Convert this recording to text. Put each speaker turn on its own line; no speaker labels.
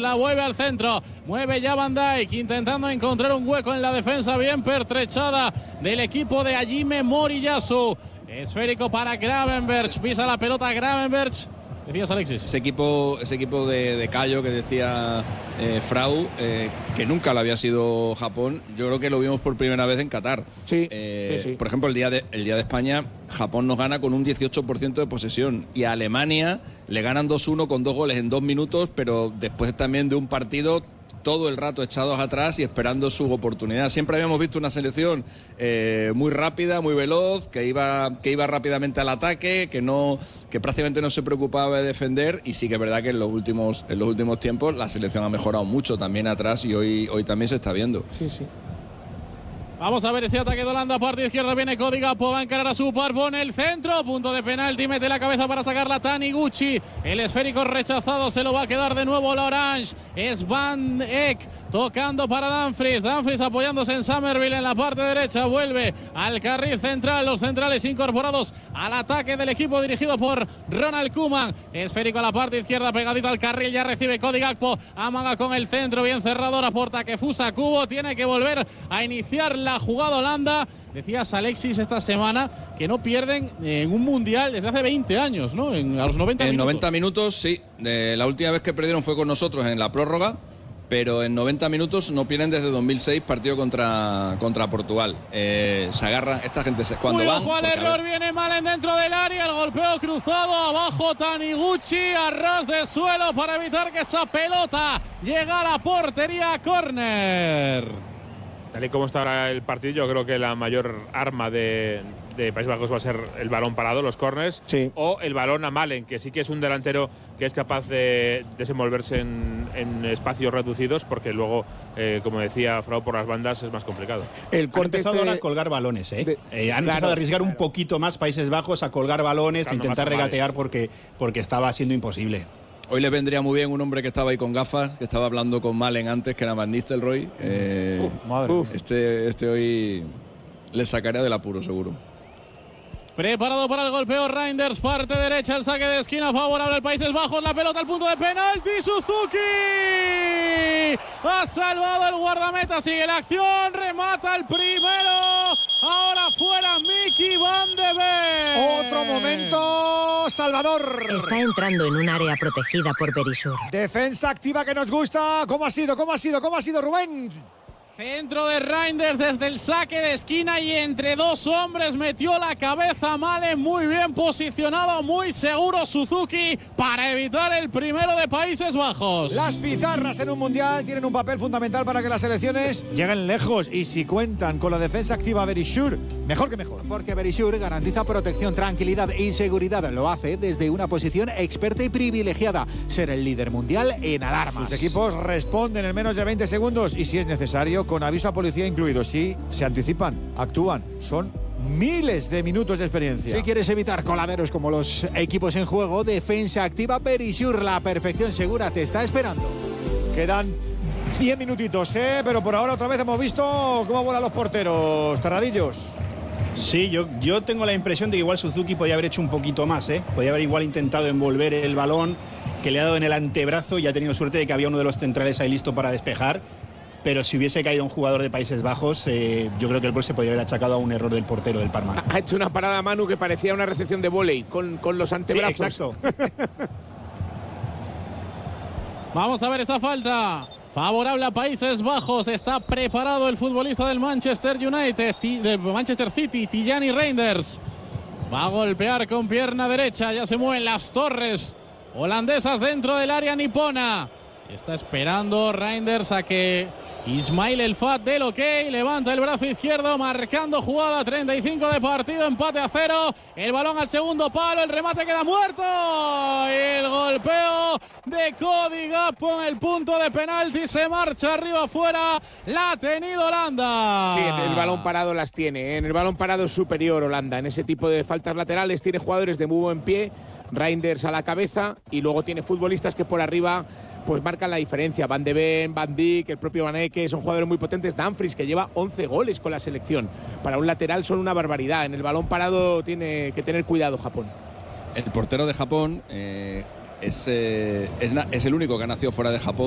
la vuelve al centro, mueve ya Van Dijk, intentando encontrar un hueco en la defensa bien pertrechada del equipo de Hajime Moriyasu. Esférico para Gravenberch, pisa la pelota Gravenberch. Decías, Alexis.
Ese equipo de Cayo que decía Frau, que nunca lo había sido Japón, yo creo que lo vimos por primera vez en Qatar.
Sí.
Por ejemplo, el día de España, Japón nos gana con un 18% de posesión y a Alemania le ganan 2-1 con 2 goles en 2 minutos, pero después también de un partido todo el rato echados atrás y esperando su oportunidad. Siempre habíamos visto una selección muy rápida, muy veloz, que iba rápidamente al ataque, que prácticamente no se preocupaba de defender, y sí que es verdad que en los últimos tiempos la selección ha mejorado mucho también atrás, y hoy también se está viendo.
Sí, sí.
Vamos a ver ese ataque de Holanda. Parte izquierda viene Cody Gakpo, va a encarar a su par, pone el centro, punto de penalti, mete la cabeza para sacarla Taniguchi. El esférico rechazado, se lo va a quedar de nuevo la Orange. Es Van Eck tocando para Dumfries. Dumfries apoyándose en Somerville en la parte derecha, vuelve al carril central. Los centrales incorporados al ataque del equipo dirigido por Ronald Koeman. Esférico a la parte izquierda, pegadito al carril, ya recibe Cody Gakpo, amaga con el centro, bien cerrado la puerta que Fusa Kubo, tiene que volver a iniciar la jugada Holanda. Decías, Alexis, esta semana que no pierden en un mundial desde hace 20 años, ¿no? A los 90 minutos.
En 90 minutos, sí. La última vez que perdieron fue con nosotros en la prórroga, pero en 90 minutos no pierden desde 2006, partido contra Portugal. Se agarra esta gente cuando van.
Ojo al error, viene Malen dentro del área, el golpeo cruzado, abajo Taniguchi, a ras de suelo para evitar que esa pelota llegue a la portería, córner.
Tal y como está ahora el partido, yo creo que la mayor arma de Países Bajos va a ser el balón parado, los corners,
sí,
o el balón a Malen, que sí que es un delantero que es capaz de desenvolverse en espacios reducidos, porque luego, como decía Frau, por las bandas es más complicado.
Han empezado ahora a colgar balones, han empezado a arriesgar un poquito más Países Bajos a colgar balones, a intentar regatear porque estaba siendo imposible.
Hoy le vendría muy bien un hombre que estaba ahí con gafas, que estaba hablando con Malen antes, que era Van Nistelrooy. Este hoy le sacaría del apuro, seguro.
Preparado para el golpeo Reinders, parte derecha, el saque de esquina favorable al Países Bajos, la pelota al punto de penalti, Suzuki ha salvado el guardameta, sigue la acción, remata el primero, ahora fuera Mickey Van de Ven.
Otro momento, Salvador.
Está entrando en un área protegida por Berisur.
Defensa activa que nos gusta. ¿Cómo ha sido, Rubén?
Centro de Reinders desde el saque de esquina y entre dos hombres metió la cabeza Malen, muy bien posicionado, muy seguro Suzuki para evitar el primero de Países Bajos.
Las pizarras en un mundial tienen un papel fundamental para que las selecciones lleguen lejos, y si cuentan con la defensa activa Berisur, mejor que mejor.
Porque Berisur garantiza protección, tranquilidad y seguridad. Lo hace desde una posición experta y privilegiada, ser el líder mundial en alarmas.
Sus equipos responden en menos de 20 segundos y, si es necesario, con aviso a policía incluido. Sí, se anticipan, actúan, son miles de minutos de experiencia.
Si quieres evitar coladeros como los equipos en juego, defensa activa Berisur, la perfección segura te está esperando.
Quedan 10 minutitos, pero por ahora otra vez hemos visto cómo vuelan los porteros. Tarradillos.
Sí, yo tengo la impresión de que igual Suzuki podía haber hecho un poquito más, Podía haber igual intentado envolver el balón, que le ha dado en el antebrazo, y ha tenido suerte de que había uno de los centrales ahí listo para despejar. Pero si hubiese caído un jugador de Países Bajos, yo creo que el gol se podría haber achacado a un error del portero del Parma.
Ha hecho una parada, Manu, que parecía una recepción de vóley con los antebrazos.
Sí, exacto.
Vamos a ver esa falta. Favorable a Países Bajos. Está preparado el futbolista del Manchester United, del Manchester City, Tijani Reinders. Va a golpear con pierna derecha. Ya se mueven las torres holandesas dentro del área nipona. Está esperando Reinders a que Ismail El Fat del ok, levanta el brazo izquierdo, marcando jugada, 35 de partido, empate a 0, el balón al segundo palo, el remate queda muerto, y el golpeo de Cody Gakpo en el punto de penalti, se marcha arriba afuera, la ha tenido Holanda.
Sí, en el balón parado las tiene, en el balón parado es superior Holanda, en ese tipo de faltas laterales tiene jugadores de muy buen pie, Reinders a la cabeza, y luego tiene futbolistas que por arriba pues marcan la diferencia. Van de Ven, Van Dijk, el propio Van Ecke, son jugadores muy potentes. Dumfries, que lleva 11 goles con la selección. Para un lateral son una barbaridad. En el balón parado tiene que tener cuidado Japón.
El portero de Japón es el único que ha nacido fuera de Japón.